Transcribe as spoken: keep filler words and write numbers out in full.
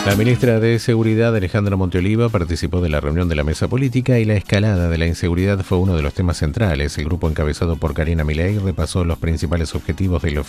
La ministra de Seguridad, Alejandra Monteoliva, participó de la reunión de la mesa política y la escalada de la inseguridad fue uno de los temas centrales. El grupo encabezado por Karina Milei repasó los principales objetivos del